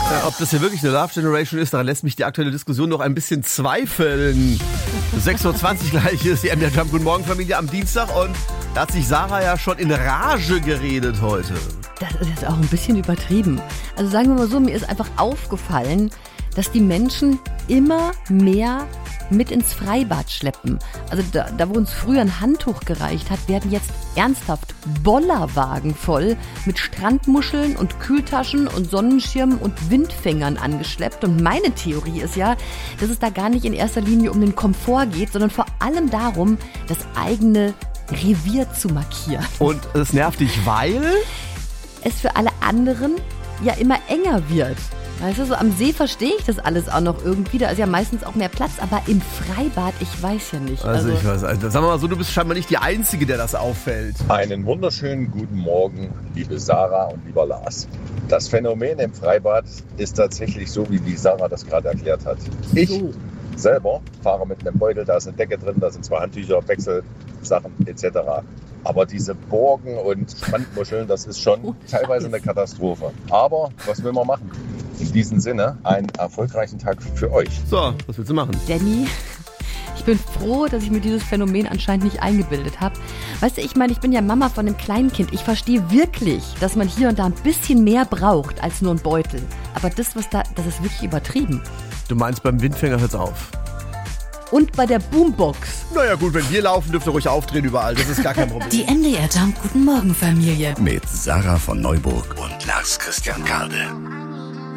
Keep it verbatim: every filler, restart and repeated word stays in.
Ja, ob das hier wirklich eine Love Generation ist, daran lässt mich die aktuelle Diskussion noch ein bisschen zweifeln. sechs Uhr zwanzig gleich ist die M D R Jump Guten Morgen Familie am Dienstag und da hat sich Sarah ja schon in Rage geredet heute. Das ist jetzt auch ein bisschen übertrieben. Also sagen wir mal so, mir ist einfach aufgefallen, dass die Menschen immer mehr mit ins Freibad schleppen. Also da, da wo uns früher ein Handtuch gereicht hat, werden jetzt ernsthaft Bollerwagen voll mit Strandmuscheln und Kühltaschen und Sonnenschirmen und Windfängern angeschleppt. Und meine Theorie ist ja, dass es da gar nicht in erster Linie um den Komfort geht, sondern vor allem darum, das eigene Revier zu markieren. Und es nervt dich, weil es für alle anderen ja immer enger wird. Weißt du, so am See verstehe ich das alles auch noch irgendwie. Da ist ja meistens auch mehr Platz, aber im Freibad, ich weiß ja nicht. Also, also ich weiß, also sagen wir mal so, du bist scheinbar nicht die Einzige, der das auffällt. Einen wunderschönen guten Morgen, liebe Sarah und lieber Lars. Das Phänomen im Freibad ist tatsächlich so, wie die Sarah das gerade erklärt hat. Ich So. selber fahre mit einem Beutel, da ist eine Decke drin, da sind zwei Handtücher, Wechselsachen et cetera. Aber diese Borken und Strandmuscheln, das ist schon Oh, teilweise eine Katastrophe. Aber was will man machen? In diesem Sinne, einen erfolgreichen Tag für euch. So, was willst du machen? Danny, ich bin froh, dass ich mir dieses Phänomen anscheinend nicht eingebildet habe. Weißt du, ich meine, ich bin ja Mama von einem kleinen Kind. Ich verstehe wirklich, dass man hier und da ein bisschen mehr braucht als nur ein Beutel. Aber das, was da, das ist wirklich übertrieben. Du meinst, beim Windfänger hört's auf? Und bei der Boombox. Naja gut, wenn wir laufen, dürft ihr ruhig aufdrehen überall. Das ist gar kein Problem. Die M D R Jump Guten Morgen Familie. Mit Sarah von Neuburg und Lars Christian Kade.